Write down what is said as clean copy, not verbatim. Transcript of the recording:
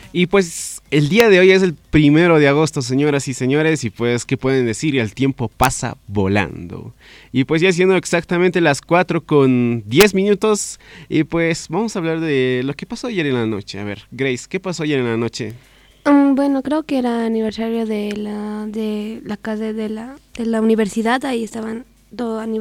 Y pues el día de hoy es el 1 de agosto, señoras y señores, y pues, ¿qué pueden decir? El tiempo pasa volando. Y pues ya siendo exactamente las 4:10, y pues vamos a hablar de lo que pasó ayer en la noche. A ver, Grace, ¿qué pasó ayer en la noche? Bueno, creo que era aniversario de la casa de la universidad, ahí estaban todo